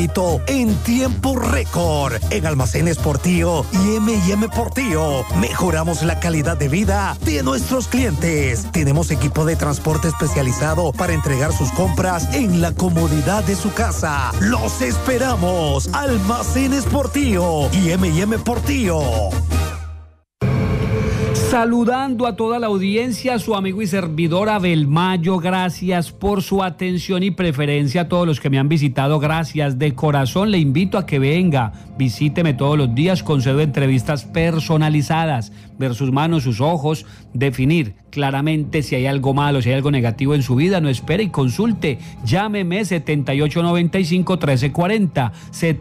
en tiempo récord. En Almacenes Portillo y M&M Portillo mejoramos la calidad de vida de nuestros clientes. Tenemos equipo de transporte especializado para entregar sus compras en la comodidad de su casa. ¡Los esperamos! Almacenes Portillo y M&M Portillo. Saludando a toda la audiencia, su amigo y servidor Abel Mayo, gracias por su atención y preferencia. A todos los que me han visitado, gracias de corazón. Le invito a que venga, visíteme todos los días, concedo entrevistas personalizadas, ver sus manos, sus ojos, definir claramente si hay algo malo, si hay algo negativo en su vida. No espere y consulte, llámeme 7895-1340,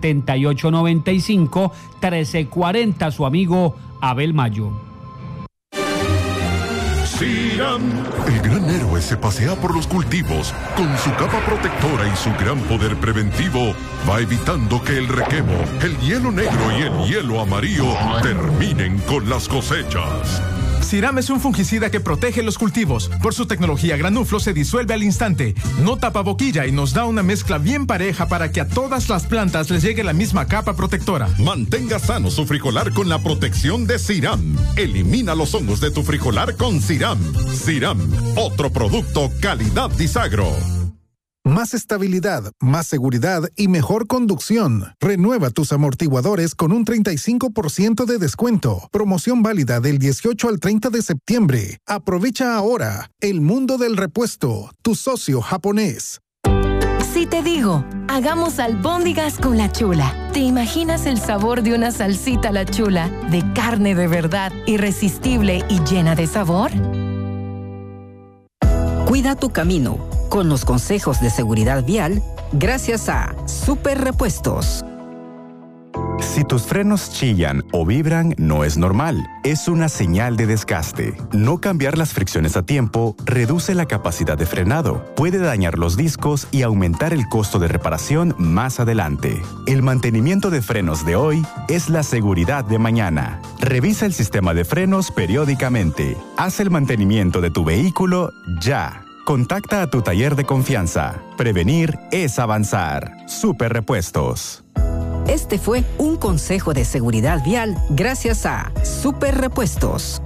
7895-1340, su amigo Abel Mayo. Siram. El gran héroe se pasea por los cultivos. Con su capa protectora y su gran poder preventivo, va evitando que el requemo, el hielo negro y el hielo amarillo terminen con las cosechas. Siram es un fungicida que protege los cultivos. Por su tecnología, Granuflo se disuelve al instante, no tapa boquilla y nos da una mezcla bien pareja para que a todas las plantas les llegue la misma capa protectora. Mantenga sano su frijolar con la protección de Siram. Elimina los hongos de tu frijolar con Siram. Siram, otro producto calidad Disagro. Más estabilidad, más seguridad y mejor conducción. Renueva tus amortiguadores con un 35% de descuento. Promoción válida del 18 al 30 de septiembre. Aprovecha ahora. El mundo del repuesto. Tu socio japonés. Si te digo, hagamos albóndigas con la chula, ¿te imaginas el sabor de una salsita a la chula, de carne de verdad, irresistible y llena de sabor? Cuida tu camino con los consejos de seguridad vial gracias a Super Repuestos. Si tus frenos chillan o vibran, no es normal. Es una señal de desgaste. No cambiar las fricciones a tiempo reduce la capacidad de frenado, puede dañar los discos y aumentar el costo de reparación más adelante. El mantenimiento de frenos de hoy es la seguridad de mañana. Revisa el sistema de frenos periódicamente. Haz el mantenimiento de tu vehículo ya. Contacta a tu taller de confianza. Prevenir es avanzar. Super Repuestos. Este fue un consejo de seguridad vial gracias a Super Repuestos.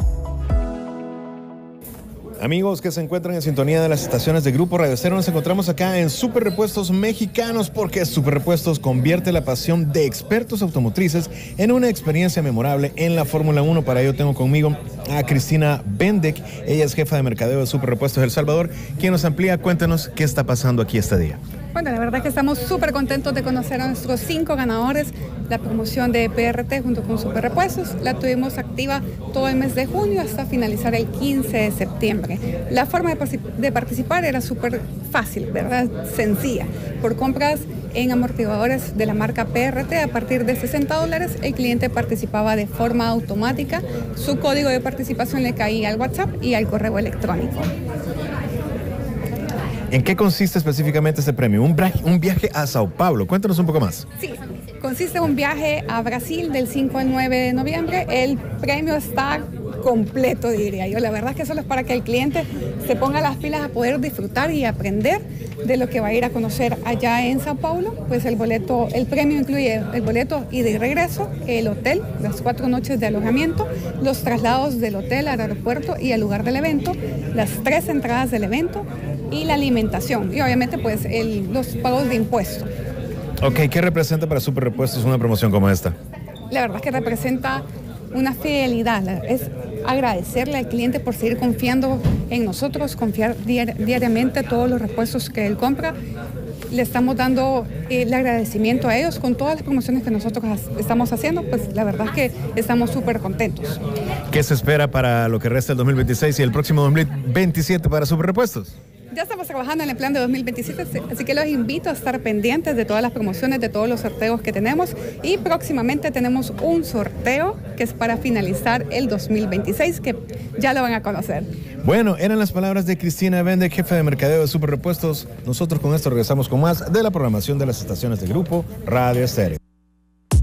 Amigos que se encuentran en sintonía de las estaciones de Grupo Radio Cero, nos encontramos acá en Super Repuestos Mexicanos, porque Super Repuestos convierte la pasión de expertos automotrices en una experiencia memorable en la Fórmula 1. Para ello tengo conmigo a Cristina Bendek, ella es jefa de mercadeo de Super Repuestos El Salvador, quien nos amplía. Cuéntanos qué está pasando aquí este día. Bueno, la verdad que estamos súper contentos de conocer a nuestros 5 ganadores. La promoción de PRT junto con Super Repuestos la tuvimos activa todo el mes de junio hasta finalizar el 15 de septiembre. La forma de participar era súper fácil, ¿verdad? Sencilla. Por compras en amortiguadores de la marca PRT a partir de $60, el cliente participaba de forma automática. Su código de participación le caía al WhatsApp y al correo electrónico. ¿En qué consiste específicamente este premio? Un viaje a Sao Paulo. Cuéntanos un poco más. Sí, consiste en un viaje a Brasil del 5 al 9 de noviembre. El premio está completo, diría yo. La verdad es que solo es para que el cliente se ponga las pilas a poder disfrutar y aprender de lo que va a ir a conocer allá en Sao Paulo. Pues el premio incluye el boleto ida y regreso, el hotel, las 4 noches de alojamiento, los traslados del hotel al aeropuerto y al lugar del evento, las 3 entradas del evento y la alimentación. Y obviamente pues los pagos de impuestos. Ok, ¿qué representa para Super Repuestos una promoción como esta? La verdad es que representa una fidelidad, es agradecerle al cliente por seguir confiando en nosotros, confiar diariamente todos los repuestos que él compra. Le estamos dando el agradecimiento a ellos con todas las promociones que nosotros estamos haciendo, pues la verdad es que estamos súper contentos. ¿Qué se espera para lo que resta del 2026 y el próximo 2027 para Super Repuestos? Ya estamos trabajando en el plan de 2027, así que los invito a estar pendientes de todas las promociones, de todos los sorteos que tenemos, y próximamente tenemos un sorteo que es para finalizar el 2026, que ya lo van a conocer. Bueno, eran las palabras de Cristina Bendek, jefe de mercadeo de Super Repuestos. Nosotros con esto regresamos con más de la programación de las estaciones de Grupo Radio Estéreo.